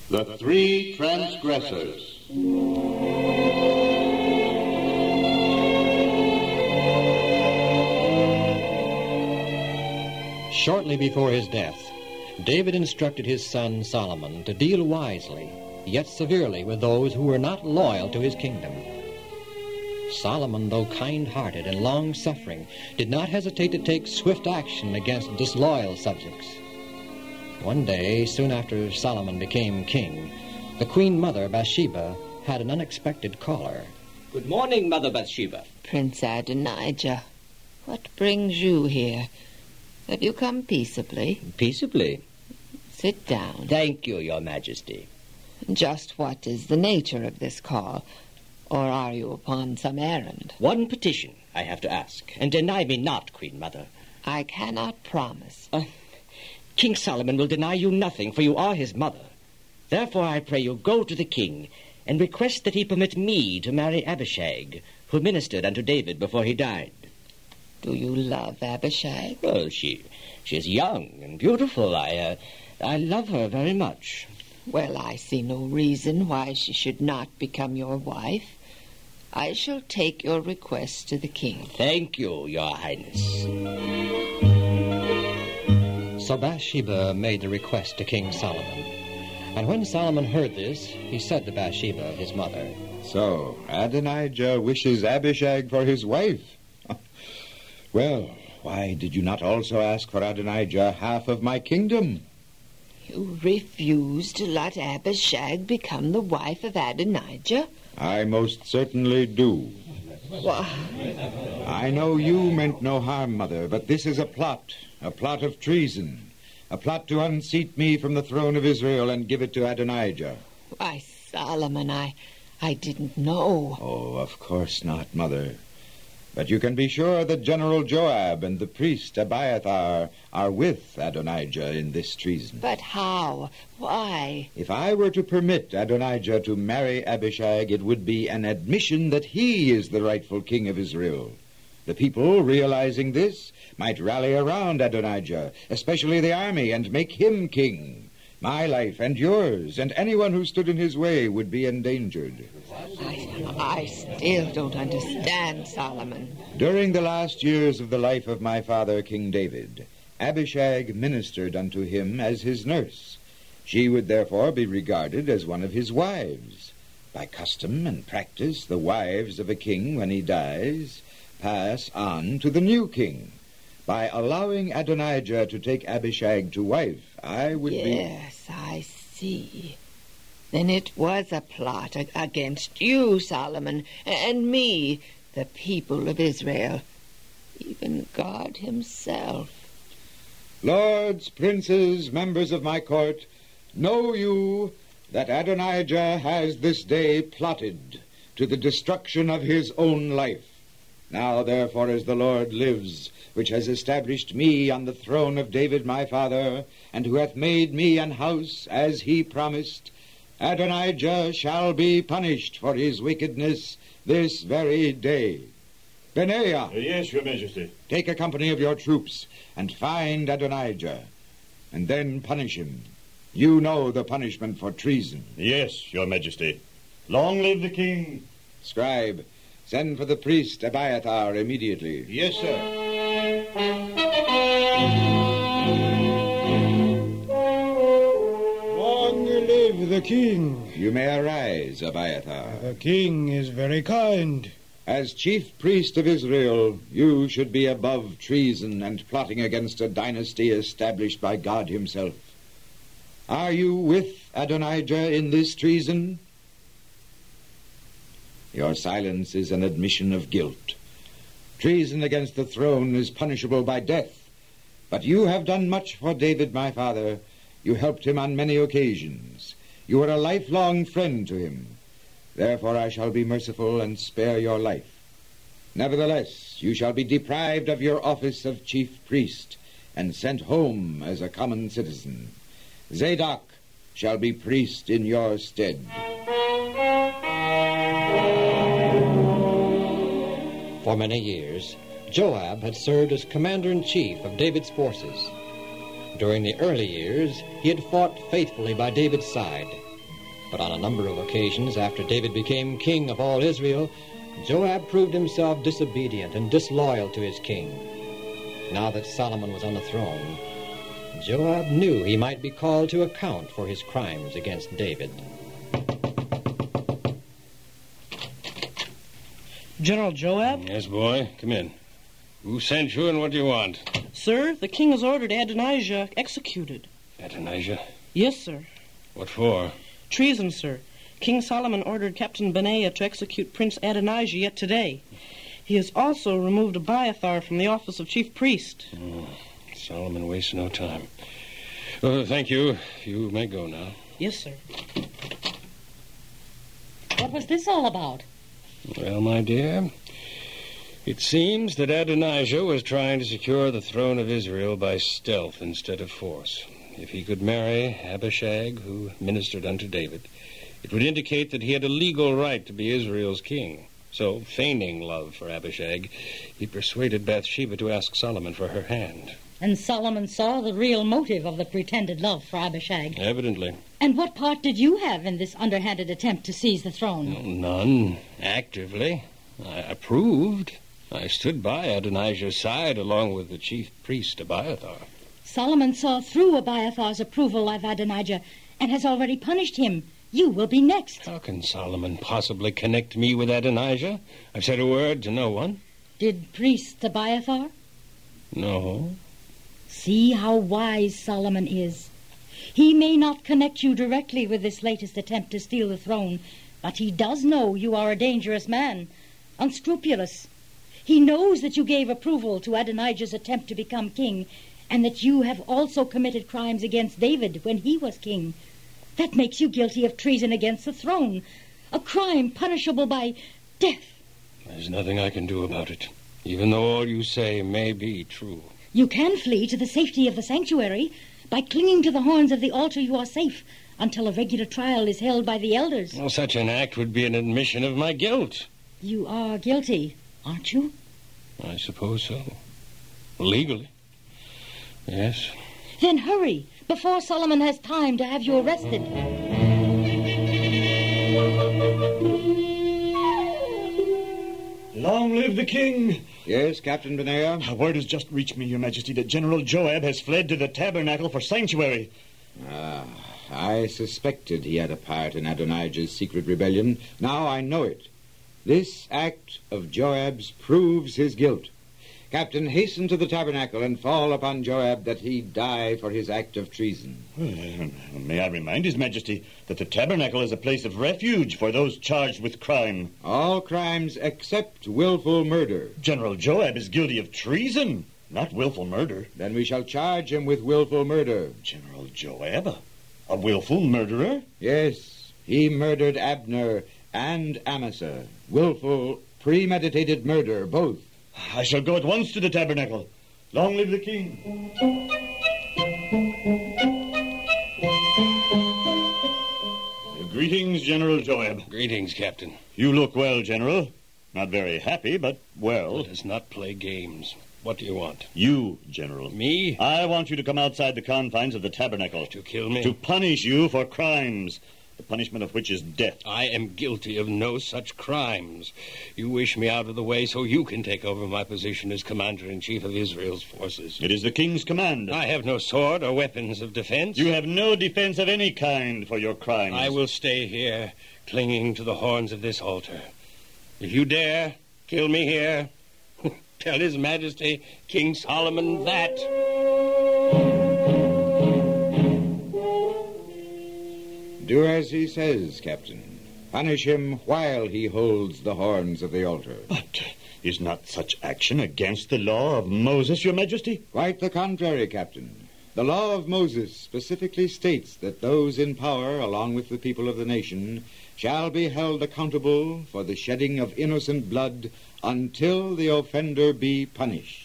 The Three Transgressors. Shortly before his death, David instructed his son Solomon to deal wisely, yet severely, with those who were not loyal to his kingdom. Solomon, though kind-hearted and long-suffering, did not hesitate to take swift action against disloyal subjects. One day, soon after Solomon became king, the Queen Mother, Bathsheba, had an unexpected caller. Good morning, Mother Bathsheba. Prince Adonijah, what brings you here? Have you come peaceably? Peaceably? Sit down. Thank you, Your Majesty. Just what is the nature of this call? Or are you upon some errand? One petition I have to ask, and deny me not, Queen Mother. I cannot promise. King Solomon will deny you nothing, for you are his mother. Therefore, I pray you, go to the king and request that he permit me to marry Abishag, who ministered unto David before he died. Do you love Abishag? Well, she is young and beautiful. I love her very much. Well, I see no reason why she should not become your wife. I shall take your request to the king. Thank you, Your Highness. So Bathsheba made the request to King Solomon. And when Solomon heard this, he said to Bathsheba, his mother, So, Adonijah wishes Abishag for his wife? Well, why did you not also ask for Adonijah half of my kingdom? You refuse to let Abishag become the wife of Adonijah? I most certainly do. Why? I know you meant no harm, Mother, but this is a plot of treason, a plot to unseat me from the throne of Israel and give it to Adonijah. Why, Solomon, I didn't know. Oh, of course not, Mother. But you can be sure that General Joab and the priest Abiathar are with Adonijah in this treason. But how? Why? If I were to permit Adonijah to marry Abishag, it would be an admission that he is the rightful king of Israel. The people, realizing this, might rally around Adonijah, especially the army, and make him king. My life and yours and anyone who stood in his way would be endangered. I still don't understand, Solomon. During the last years of the life of my father, King David, Abishag ministered unto him as his nurse. She would therefore be regarded as one of his wives. By custom and practice, the wives of a king, when he dies, pass on to the new king. By allowing Adonijah to take Abishag to wife, I would be... Yes, I see. Then it was a plot against you, Solomon, and me, the people of Israel, even God himself. Lords, princes, members of my court, know you that Adonijah has this day plotted to the destruction of his own life. Now, therefore, as the Lord lives, which has established me on the throne of David my father, and who hath made me an house as he promised, Adonijah shall be punished for his wickedness this very day. Benaiah! Yes, Your Majesty. Take a company of your troops and find Adonijah, and then punish him. You know the punishment for treason. Yes, Your Majesty. Long live the king. Scribe, send for the priest Abiathar immediately. Yes, sir. Long live the king. You may arise, Abiathar. The king is very kind. As chief priest of Israel, you should be above treason and plotting against a dynasty established by God himself. Are you with Adonijah in this treason? Your silence is an admission of guilt. Treason against the throne is punishable by death. But you have done much for David, my father. You helped him on many occasions. You were a lifelong friend to him. Therefore I shall be merciful and spare your life. Nevertheless, you shall be deprived of your office of chief priest and sent home as a common citizen. Zadok shall be priest in your stead. For many years, Joab had served as commander-in-chief of David's forces. During the early years, he had fought faithfully by David's side, But on a number of occasions after David became king of all Israel, Joab proved himself disobedient and disloyal to his king. Now that Solomon was on the throne, Joab knew he might be called to account for his crimes against David. General Joab? Yes, boy. Come in. Who sent you and what do you want? Sir, the king has ordered Adonijah executed. Adonijah? Yes, sir. What for? Treason, sir. King Solomon ordered Captain Benaiah to execute Prince Adonijah yet today. He has also removed Abiathar from the office of chief priest. Solomon wastes no time. Oh, thank you. You may go now. Yes, sir. What was this all about? Well, my dear, it seems that Adonijah was trying to secure the throne of Israel by stealth instead of force. If he could marry Abishag, who ministered unto David, it would indicate that he had a legal right to be Israel's king. So, feigning love for Abishag, he persuaded Bathsheba to ask Solomon for her hand. And Solomon saw the real motive of the pretended love for Abishag. Evidently. And what part did you have in this underhanded attempt to seize the throne? None, actively. I approved. I stood by Adonijah's side along with the chief priest Abiathar. Solomon saw through Abiathar's approval of Adonijah and has already punished him. You will be next. How can Solomon possibly connect me with Adonijah? I've said a word to no one. Did priest Abiathar? No. See how wise Solomon is. He may not connect you directly with this latest attempt to steal the throne, but he does know you are a dangerous man, unscrupulous. He knows that you gave approval to Adonijah's attempt to become king, and that you have also committed crimes against David when he was king. That makes you guilty of treason against the throne, a crime punishable by death. There's nothing I can do about it, even though all you say may be true. You can flee to the safety of the sanctuary. By clinging to the horns of the altar, you are safe until a regular trial is held by the elders. Well, such an act would be an admission of my guilt. You are guilty, aren't you? I suppose so. Legally. Yes. Then hurry, before Solomon has time to have you arrested. Long live the king! Yes, Captain Benaiah? A word has just reached me, Your Majesty, that General Joab has fled to the tabernacle for sanctuary. I suspected he had a part in Adonijah's secret rebellion. Now I know it. This act of Joab's proves his guilt. Captain, hasten to the tabernacle and fall upon Joab that he die for his act of treason. May I remind His Majesty that the tabernacle is a place of refuge for those charged with crime. All crimes except willful murder. General Joab is guilty of treason, not willful murder. Then we shall charge him with willful murder. General Joab? A willful murderer? Yes, he murdered Abner and Amasa. Willful, premeditated murder, both. I shall go at once to the tabernacle. Long live the king. Greetings, General Joab. Greetings, Captain. You look well, General. Not very happy, but well. Let us not play games. What do you want? You, General. Me? I want you to come outside the confines of the tabernacle. To kill me? To punish you for crimes, the punishment of which is death. I am guilty of no such crimes. You wish me out of the way so you can take over my position as Commander-in-Chief of Israel's forces. It is the king's command. I have no sword or weapons of defense. You have no defense of any kind for your crimes. I will stay here, clinging to the horns of this altar. If you dare, kill me here. Tell His Majesty, King Solomon, that. Do as he says, Captain. Punish him while he holds the horns of the altar. But is not such action against the law of Moses, Your Majesty? Quite the contrary, Captain. The law of Moses specifically states that those in power, along with the people of the nation, shall be held accountable for the shedding of innocent blood until the offender be punished.